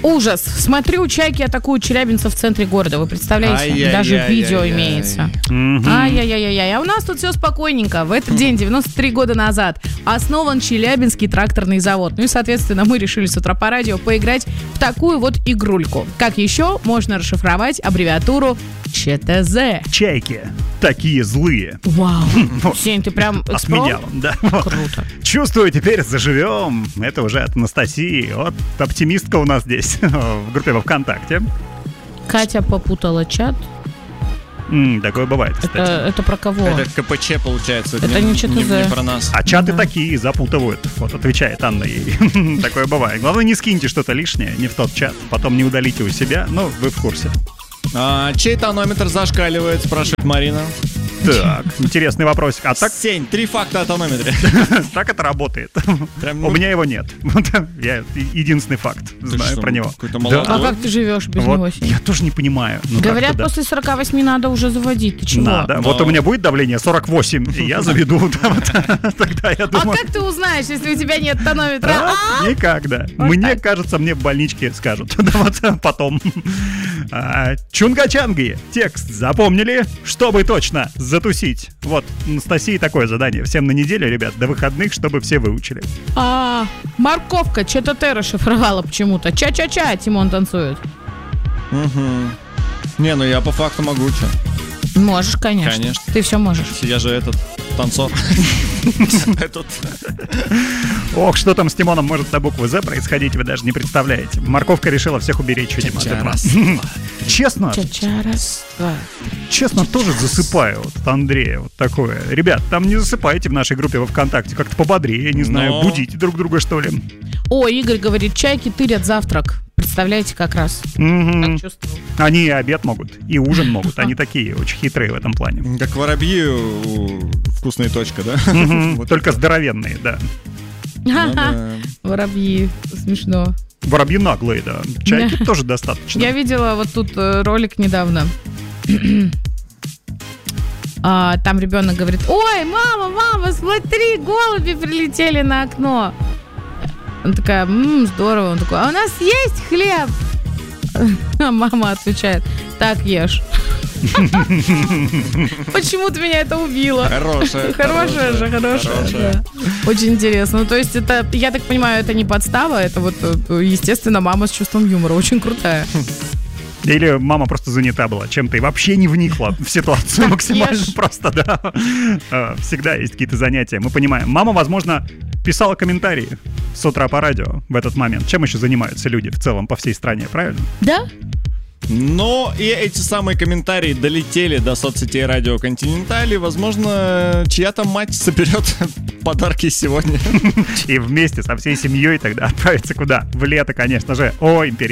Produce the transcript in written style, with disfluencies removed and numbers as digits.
Ужас. Смотрю, чайки атакуют челябинцев в центре города. Вы представляете? Даже видео имеется. Ай-яй-яй-яй. А у нас тут все спокойненько. В этот день, 93 года назад, основан Челябинский тракторный завод. Ну и, соответственно, мы решили с утра по радио поиграть в такую вот игрульку. Как еще можно расшифровать аббревиатуру ЧТЗ? Чайки. Такие злые. Вау. Сень, ты прям осмеял. Да. Круто. Чувствую, теперь заживем. Это уже от Анастасии. Вот оптимистка у нас здесь в группе во ВКонтакте. Катя попутала чат. Такое бывает, кстати. Это про кого? Это КПЧ, получается. Это не ЧТЗ. Не про нас. А чаты такие запутывают. Вот отвечает Анна ей. Такое бывает. Главное, не скиньте что-то лишнее, не в тот чат. Потом не удалите у себя. Ну, вы в курсе. Чей тонометр зашкаливает, спрашивает Марина. Так, интересный вопросик. А так... Сень, 3 факта о тонометре. Так это работает. Прям, У меня его нет. Я единственный факт знаю про него. А как ты живешь без него, Сень? Я тоже не понимаю. Говорят, после 48 надо уже заводить. Ты чего? Надо. Вот у меня будет давление 48, и я заведу. Тогда я думаю... А как ты узнаешь, если у тебя нет тонометра? Никак, да. Мне кажется, мне в больничке скажут. Потом. Чунга-чанги. Текст запомнили? Чтобы точно затусить. Вот, Анастасии такое задание. Всем на неделю, ребят, до выходных, чтобы все выучили. Морковка ЧТТ расшифровала почему-то. Ча-ча-ча, Тимон танцует. Не, ну я по факту могу, что? Можешь, конечно. Ты все можешь. Я же танцор. Ох, что там с Тимоном может на букву «З» происходить, вы даже не представляете. Морковка решила всех уберечь, видимо, от этого. Честно, тоже засыпаю от Андрея вот такое. Ребят, там не засыпайте в нашей группе во ВКонтакте, как-то пободрее, не знаю, будите друг друга, что ли. О, Игорь говорит, чайки тырят завтрак. Представляете, как раз. Так чувствую. Они и обед могут, и ужин могут. Они такие очень хитрые в этом плане. Как воробьи у «Вкусная точка», да? Только здоровенные, да. Воробьи, смешно. Воробьи наглые, да. Чайки тоже достаточно. Я видела вот тут ролик недавно. Там ребенок говорит: ой, мама, смотри, голуби прилетели на окно. Она такая: здорово. Он такой: а у нас есть хлеб? А мама отвечает: так ешь. Почему-то меня это убило. Хорошая. Да. Очень интересно. Ну, то есть это, я так понимаю, это не подстава, это вот, естественно, мама с чувством юмора. Очень крутая. Или мама просто занята была чем-то и вообще не вникла в ситуацию максимально просто, да. Всегда есть какие-то занятия, мы понимаем. Мама, возможно, писала комментарии с утра по радио в этот момент. Чем еще занимаются люди в целом по всей стране, правильно? Да. Но и эти самые комментарии долетели до соцсетей Радио Континенталь, и, возможно, чья-то мать соберет подарки сегодня. И вместе со всей семьей тогда отправится куда? В лето, конечно же. О, империя.